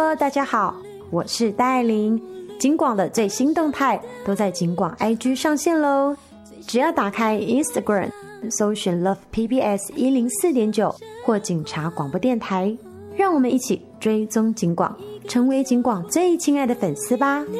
Hello， 大家好，我是戴爱玲。警广的最新动态都在警广 IG 上线咯，只要打开 Instagram 搜寻 Love PBS 104.9或警察广播电台，让我们一起追踪警广，成为警广最亲爱的粉丝吧。